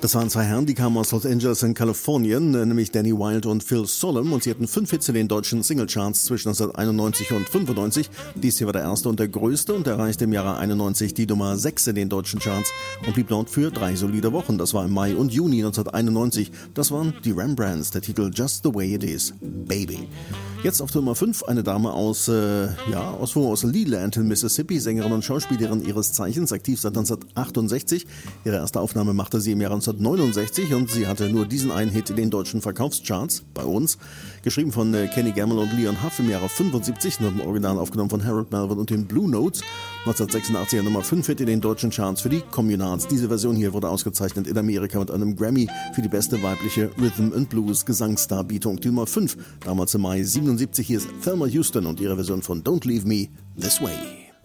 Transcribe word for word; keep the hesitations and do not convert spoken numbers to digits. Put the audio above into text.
Das waren zwei Herren, die kamen aus Los Angeles in Kalifornien, nämlich Danny Wilde und Phil Solem, und sie hatten fünf Hits in den deutschen Singlecharts zwischen neunzehnhunderteinundneunzig und fünfundneunzig. Dies hier war der erste und der größte und erreichte im Jahre einundneunzig die Nummer sechs in den deutschen Charts und blieb dort für drei solide Wochen. Das war im Mai und Juni neunzehnhunderteinundneunzig. Das waren die Rembrandts, der Titel Just the Way It Is, Baby. Jetzt auf Nummer fünf eine Dame aus, äh, ja, aus wo? Aus Leland in Mississippi, Sängerin und Schauspielerin ihres Zeichens, aktiv seit neunzehnhundertachtundsechzig. Ihre erste Aufnahme machte sie im Jahre neunzehnhundertneunundsechzig und sie hatte nur diesen einen Hit in den deutschen Verkaufscharts, bei uns. Geschrieben von äh, Kenny Gamble und Leon Huff im Jahre fünfundsiebzig, und im Original aufgenommen von Harold Melvin und den Blue Notes. neunzehnhundertsechsundachtzig Nummer fünf Hit in den deutschen Charts für die Communards. Diese Version hier wurde ausgezeichnet in Amerika mit einem Grammy für die beste weibliche Rhythm and Blues Gesangsdarbietung. Die Nummer fünf, damals im Mai siebenundsiebzig, hier ist Thelma Houston und ihre Version von Don't Leave Me This Way.